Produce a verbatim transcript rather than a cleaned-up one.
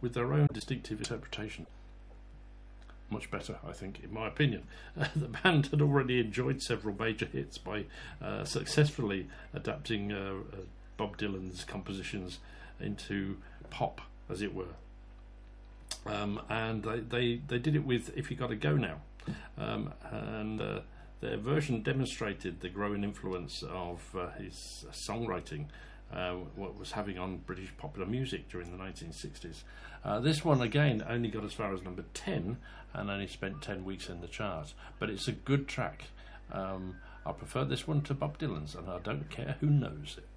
with their own distinctive interpretation. Much better, I think, in my opinion. Uh, the band had already enjoyed several major hits by uh, successfully adapting uh, uh, Bob Dylan's compositions into pop, as it were. Um, and they, they, they did it with If You Gotta Go Now. Um, and uh, their version demonstrated the growing influence of uh, his songwriting, uh, what was having on British popular music during the nineteen sixties. Uh, this one, again, only got as far as number ten and only spent ten weeks in the chart. But it's a good track. Um, I prefer this one to Bob Dylan's, and I don't care who knows it.